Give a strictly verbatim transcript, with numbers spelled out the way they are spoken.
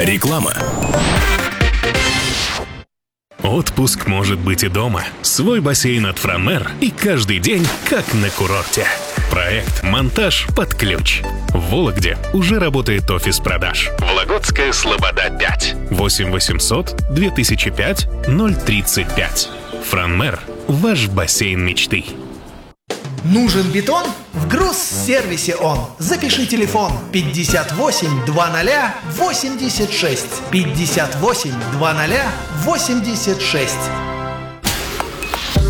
Реклама. Отпуск может быть и дома. Свой бассейн от Франмер и каждый день как на курорте. Проект «Монтаж под ключ». В Вологде уже работает офис продаж. Вологодская Слобода пять. восемь восемьсот две тысячи пять ноль тридцать пять. Франмер – ваш бассейн мечты. Нужен бетон? В Грузсервисе он. Запиши телефон пятьдесят восемь двадцать восемьдесят шесть. пятьдесят восемь двадцать восемьдесят шесть.